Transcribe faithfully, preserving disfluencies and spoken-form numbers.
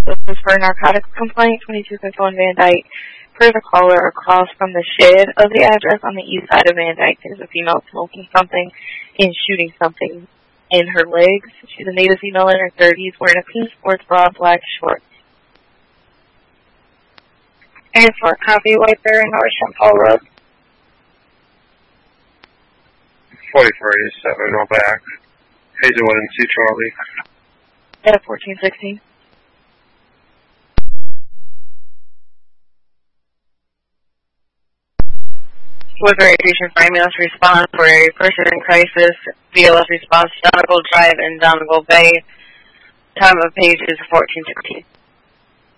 This is for a narcotics complaint, twenty-two fifty-one Van Dyke. Per the caller, across from the shed of the address on the east side of Van Dyke, there's a female smoking something and shooting something in her legs. She's a native female in her thirties, wearing a pink sports bra, black shorts. And for a copy, Whiteberry, North Saint Paul Road. forty-four eighty-seven, all back. Hazelwood and C. Charlie. At fourteen sixteen. Woodbury Station for ambulance response for a person in crisis. V L S response, Donegal Drive in Donegal Bay. Time of page is fourteen sixteen.